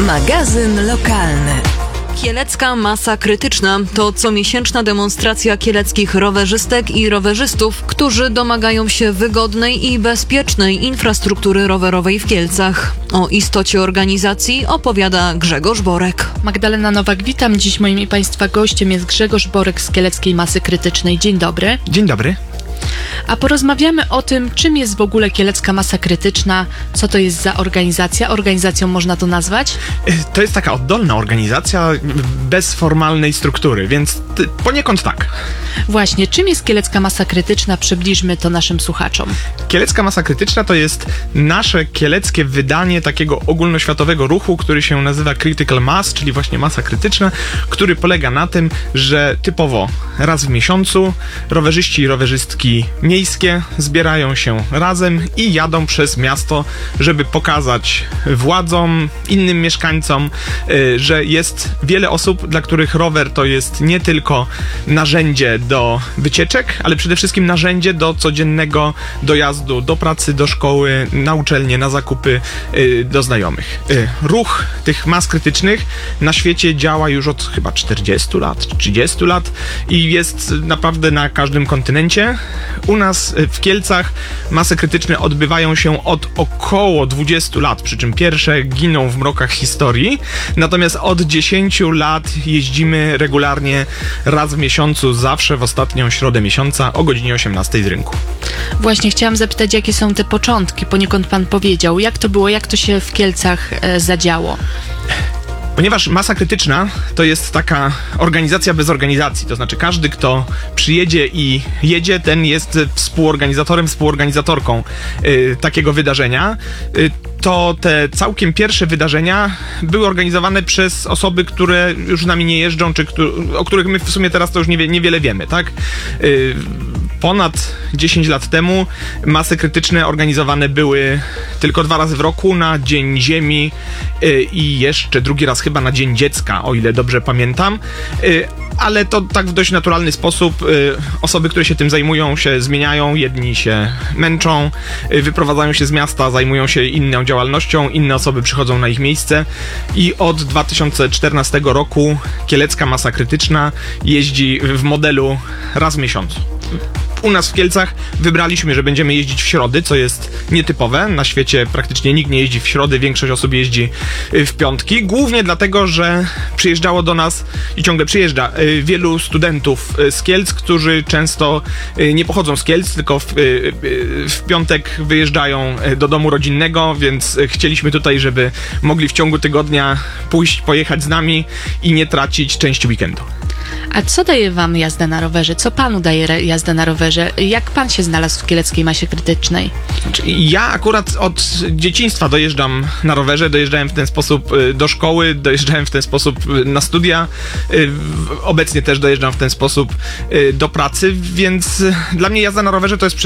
Magazyn lokalny. Kielecka masa krytyczna to comiesięczna demonstracja kieleckich rowerzystek i rowerzystów, którzy domagają się wygodnej i bezpiecznej infrastruktury rowerowej w Kielcach. O istocie organizacji opowiada Grzegorz Borek. Magdalena Nowak, witam. Dziś moim i Państwa gościem jest Grzegorz Borek z Kieleckiej Masy Krytycznej. Dzień dobry. Dzień dobry. A porozmawiamy o tym, czym jest w ogóle Kielecka Masa Krytyczna, co to jest za organizacja, organizacją można to nazwać? To jest taka oddolna organizacja bez formalnej struktury, więc poniekąd tak. Właśnie, czym jest Kielecka Masa Krytyczna? Przybliżmy to naszym słuchaczom. Kielecka Masa Krytyczna to jest nasze kieleckie wydanie takiego ogólnoświatowego ruchu, który się nazywa Critical Mass, czyli właśnie masa krytyczna, który polega na tym, że typowo raz w miesiącu rowerzyści i rowerzystki miejskie zbierają się razem i jadą przez miasto, żeby pokazać władzom, innym mieszkańcom, że jest wiele osób, dla których rower to jest nie tylko narzędzie do wycieczek, ale przede wszystkim narzędzie do codziennego dojazdu do pracy, do szkoły, na uczelnię, na zakupy, do znajomych. Ruch tych mas krytycznych na świecie działa już od chyba 40 lat, 30 lat i jest naprawdę na każdym kontynencie. U nas w Kielcach masy krytyczne odbywają się od około 20 lat, przy czym pierwsze giną w mrokach historii, natomiast od 10 lat jeździmy regularnie raz w miesiącu, zawsze w ostatnią środę miesiąca o godzinie 18 z rynku. Właśnie, chciałam zapytać, jakie są te początki, poniekąd Pan powiedział, jak to było, jak to się w Kielcach zadziało? Ponieważ masa krytyczna to jest taka organizacja bez organizacji, to znaczy każdy, kto przyjedzie i jedzie, ten jest współorganizatorem, współorganizatorką takiego wydarzenia. To te całkiem pierwsze wydarzenia były organizowane przez osoby, które już z nami nie jeżdżą, czy o których my w sumie teraz to już niewiele wiemy, tak? Ponad 10 lat temu masy krytyczne organizowane były tylko 2 razy w roku, na Dzień Ziemi i jeszcze drugi raz chyba na Dzień Dziecka, o ile dobrze pamiętam. Ale to tak w dość naturalny sposób. Osoby, które się tym zajmują, się zmieniają, jedni się męczą, wyprowadzają się z miasta, zajmują się inną działalnością, inne osoby przychodzą na ich miejsce i od 2014 roku Kielecka Masa Krytyczna jeździ w modelu raz w miesiącu. U nas w Kielcach wybraliśmy, że będziemy jeździć w środy, co jest nietypowe. Na świecie praktycznie nikt nie jeździ w środy, większość osób jeździ w piątki. Głównie dlatego, że przyjeżdżało do nas i ciągle przyjeżdża wielu studentów z Kielc, którzy często nie pochodzą z Kielc, tylko w piątek wyjeżdżają do domu rodzinnego, więc chcieliśmy tutaj, żeby mogli w ciągu tygodnia pójść, pojechać z nami i nie tracić części weekendu. A co daje Wam jazda na rowerze? Co Panu daje jazda na rowerze? Jak Pan się znalazł w Kieleckiej Masie Krytycznej? Ja akurat od dzieciństwa dojeżdżam na rowerze, dojeżdżałem w ten sposób do szkoły, dojeżdżałem w ten sposób na studia, obecnie też dojeżdżam w ten sposób do pracy, więc dla mnie jazda na rowerze to jest